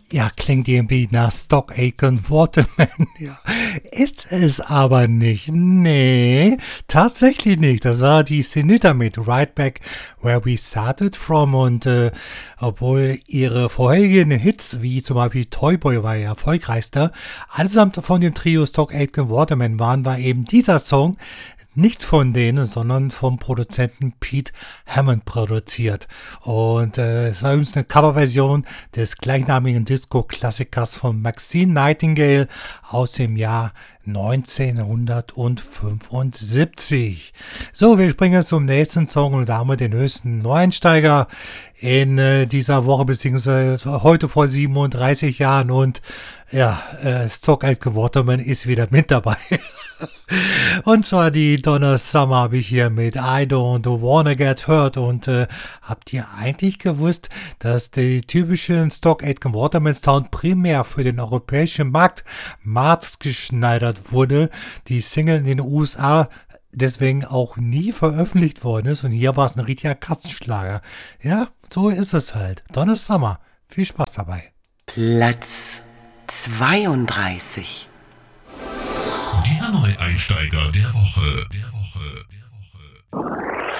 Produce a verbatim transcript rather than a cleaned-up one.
Ja, klingt irgendwie nach Stock Aitken Waterman. Ja, ist es aber nicht. Nee, tatsächlich nicht. Das war die Sinita mit Right Back Where We Started From. Und äh, obwohl ihre vorherigen Hits, wie zum Beispiel Toy Boy war ihr erfolgreichster, allesamt von dem Trio Stock Aitken Waterman waren, war eben dieser Song nicht von denen, sondern vom Produzenten Pete Hammond produziert. Und äh, es war übrigens eine Coverversion des gleichnamigen Disco-Klassikers von Maxine Nightingale aus dem Jahr neunzehnhundertfünfundsiebzig. So, wir springen zum nächsten Song und da haben wir den höchsten Neueinsteiger in äh, dieser Woche, beziehungsweise heute vor siebenunddreißig Jahren. Und ja, äh, Stock Aitken Waterman ist wieder mit dabei. Und zwar die Donna Summer habe ich hier mit I Don't Wanna Get Hurt. Und äh, habt ihr eigentlich gewusst, dass die typischen Stock Aitken Waterman Sound primär für den europäischen Markt maßgeschneidert wurde? Die Single in den U S A deswegen auch nie veröffentlicht worden ist. Und hier war es ein richtiger Katzenschlager. Ja, so ist es halt. Donna Summer. Viel Spaß dabei. Platz zweiunddreißig. Der Neueinsteiger der Woche. Der Woche. Der Woche.